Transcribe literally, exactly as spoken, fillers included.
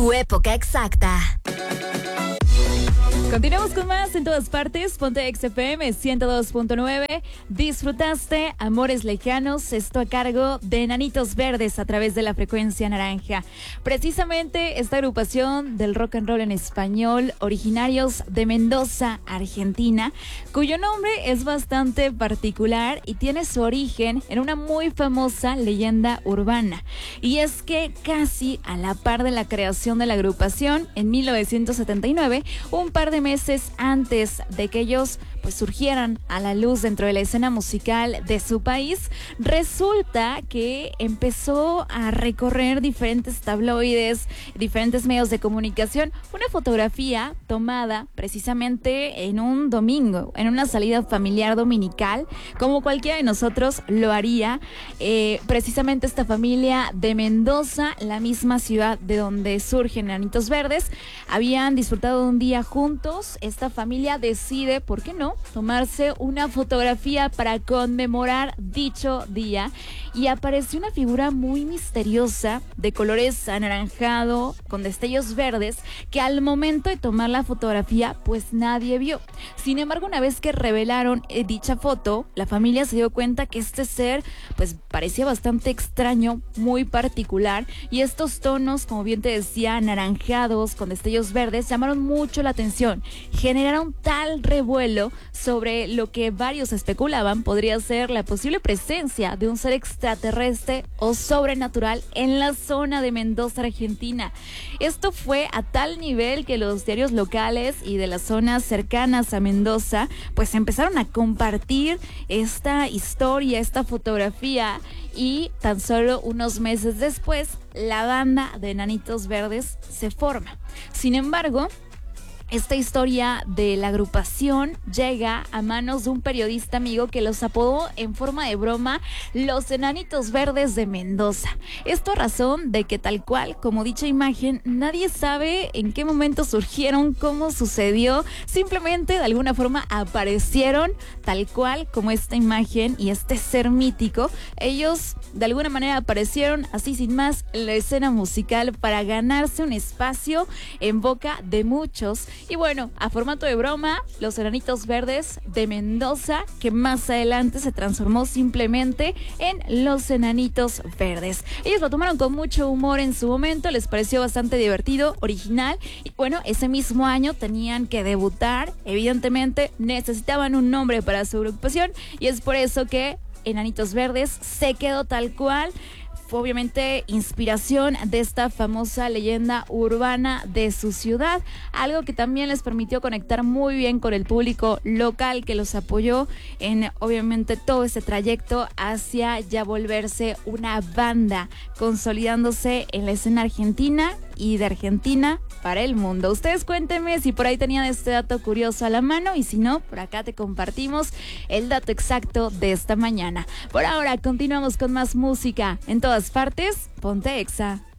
Tu época exacta. Continuamos con más en todas partes. Ponte X F M ciento dos punto nueve. Disfrutaste Amores Lejanos, esto a cargo de Enanitos Verdes a través de la frecuencia naranja. Precisamente esta agrupación del rock and roll en español, originarios de Mendoza, Argentina, cuyo nombre es bastante particular y tiene su origen en una muy famosa leyenda urbana. Y es que casi a la par de la creación de la agrupación, en mil novecientos setenta y nueve, un par de meses antes de que ellos pues surgieran a la luz dentro de la escena musical de su país, resulta que empezó a recorrer diferentes tabloides, diferentes medios de comunicación, una fotografía tomada precisamente en un domingo, en una salida familiar dominical, como cualquiera de nosotros lo haría. Eh, precisamente esta familia de Mendoza, la misma ciudad de donde surgen Enanitos Verdes, habían disfrutado de un día juntos. Esta familia decide, ¿por qué no?, tomarse una fotografía para conmemorar dicho día, y apareció una figura muy misteriosa de colores anaranjado con destellos verdes que al momento de tomar la fotografía pues nadie vio. Sin embargo, una vez que revelaron eh, dicha foto, la familia se dio cuenta que este ser pues parecía bastante extraño, muy particular, y estos tonos, como bien te decía, anaranjados con destellos verdes, llamaron mucho la atención, generaron tal revuelo sobre lo que varios especulaban podría ser la posible presencia de un ser extraterrestre o sobrenatural en la zona de Mendoza, Argentina. Esto fue a tal nivel que los diarios locales y de las zonas cercanas a Mendoza pues empezaron a compartir esta historia, esta fotografía, y tan solo unos meses después la banda de Enanitos Verdes se forma. Sin embargo, esta historia de la agrupación llega a manos de un periodista amigo que los apodó en forma de broma los Enanitos Verdes de Mendoza. Esto a razón de que, tal cual como dicha imagen, nadie sabe en qué momento surgieron, cómo sucedió, simplemente de alguna forma aparecieron tal cual como esta imagen y este ser mítico. Ellos de alguna manera aparecieron así sin más en la escena musical para ganarse un espacio en boca de muchos. Y bueno, a formato de broma, los Enanitos Verdes de Mendoza, que más adelante se transformó simplemente en los Enanitos Verdes. Ellos lo tomaron con mucho humor en su momento, les pareció bastante divertido, original, y bueno, ese mismo año tenían que debutar. Evidentemente necesitaban un nombre para su agrupación y es por eso que Enanitos Verdes se quedó tal cual. Fue obviamente inspiración de esta famosa leyenda urbana de su ciudad, algo que también les permitió conectar muy bien con el público local que los apoyó en obviamente todo ese trayecto hacia ya volverse una banda, consolidándose en la escena argentina y de Argentina para el mundo. Ustedes cuéntenme si por ahí tenían este dato curioso a la mano, y si no, por acá te compartimos el dato exacto de esta mañana. Por ahora continuamos con más música en todas partes. Ponte Exa.